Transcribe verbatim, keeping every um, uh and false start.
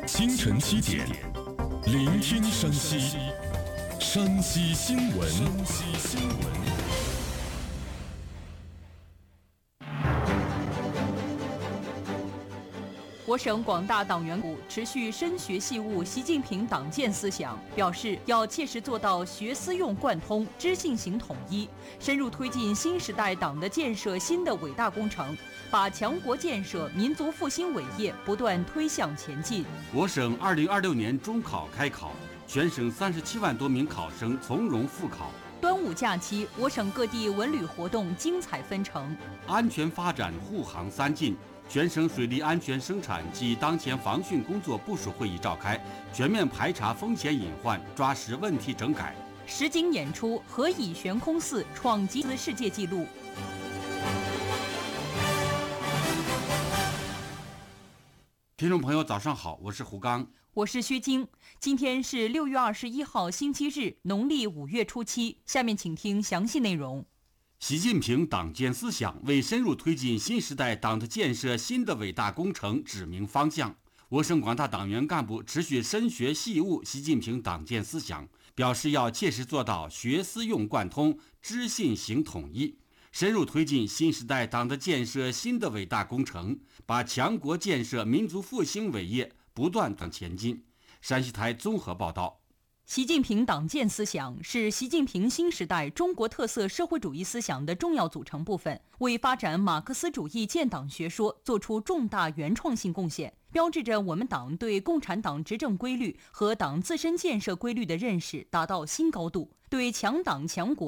清晨七点，聆听山西，山西新闻。山西新闻。 我省广大党员股持续深学细悟习近平党建思想，表示要切实做到学思用贯通、知信行统一，深入推进新时代党的建设新的伟大工程，把强国建设、民族复兴伟业不断推向前进。 我省二零二六年中考开考，全省三十七万多名考生从容复考。 端午假期，我省各地文旅活动精彩纷呈。 安全发展护航三进。全省水利安全生产及当前防汛工作部署会议召开，全面排查风险隐患，抓实问题整改。 实景演出何以悬空寺创吉尼斯世界纪录。 听众朋友，早上好，我是胡刚， 我是薛晶。今天是六月二十一号，星期日，农历五月初七。下面请听详细内容。 习近平党建思想为深入推进新时代党的建设新的伟大工程指明方向。我省广大党员干部持续深学细悟习近平党建思想，表示要切实做到学思用贯通、知信行统一，深入推进新时代党的建设新的伟大工程，把强国建设、民族复兴伟业不断向前进。山西台综合报道。 习近平党建思想是习近平新时代中国特色社会主义思想的重要组成部分，为发展马克思主义建党学说做出重大原创性贡献，标志着我们党对共产党执政规律和党自身建设规律的认识达到新高度，对强党强国